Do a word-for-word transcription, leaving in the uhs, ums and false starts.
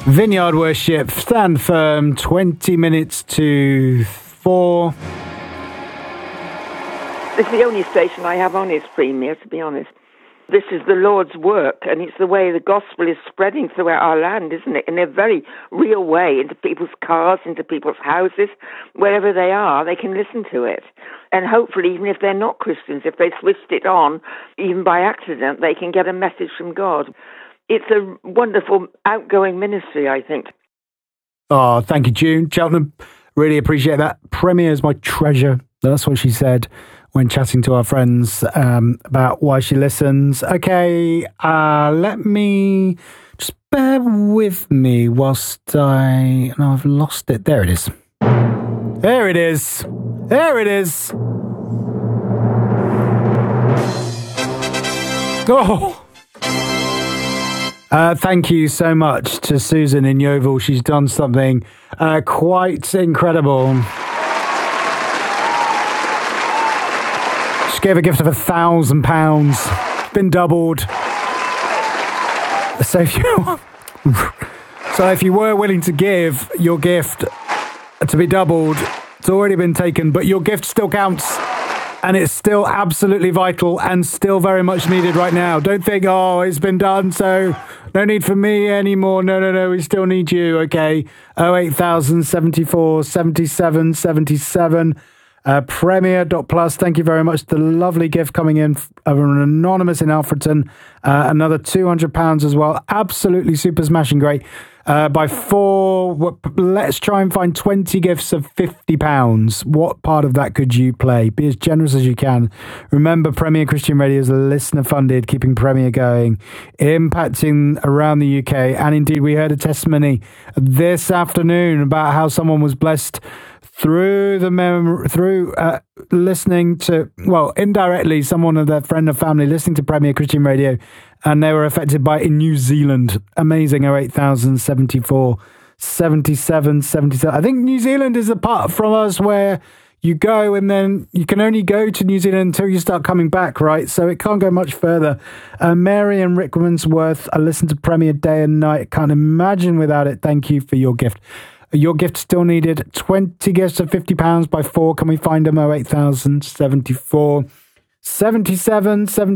Vineyard Worship, stand firm, twenty minutes to four. This is the only station I have on is Premier, to be honest. This is the Lord's work, and it's the way the gospel is spreading throughout our land, isn't it? In a very real way, into people's cars, into people's houses, wherever they are, they can listen to it. And hopefully, even if they're not Christians, if they switched it on, even by accident, they can get a message from God. It's a wonderful outgoing ministry, I think. Oh, thank you, June. Cheltenham, really appreciate that. Premier is my treasure. That's what she said when chatting to our friends um, about why she listens. Okay, uh, let me... Just bear with me whilst I... No, I've lost it. There it is. There it is. There it is. Oh! Uh, thank you so much to Susan in Yeovil. She's done something uh, quite incredible. She gave a gift of a thousand pounds. Been doubled. So if you, so if you were willing to give your gift to be doubled, it's already been taken, but your gift still counts. And it's still absolutely vital and still very much needed right now. Don't think, oh, it's been done, so no need for me anymore. No, no, no, we still need you, okay? oh eight thousand seventy-four seventy-seven seventy-seven. Uh, Premier dot plus, thank you very much. The lovely gift coming in of an anonymous in Alfreton. Uh, another two hundred pounds as well. Absolutely super smashing great. Uh, by four, let's try and find twenty gifts of fifty pounds. What part of that could you play? Be as generous as you can. Remember, Premier Christian Radio is listener funded, keeping Premier going, impacting around the U K. And indeed, we heard a testimony this afternoon about how someone was blessed through the mem- through uh, listening to, well, indirectly, someone of their friend or family listening to Premier Christian Radio, and they were affected by it in New Zealand. Amazing. oh eight thousand seventy-four seventy-seven seventy-seven. I think New Zealand is a part from us where you go and then you can only go to New Zealand until you start coming back, right? So it can't go much further. Uh, Mary and Rick Winsworth, I listen to Premier day and night. Can't imagine without it. Thank you for your gift. Your gift still needed. twenty gifts of fifty pounds by four. Can we find them? oh eight thousand seventy-four seventy-seven seventy-seven.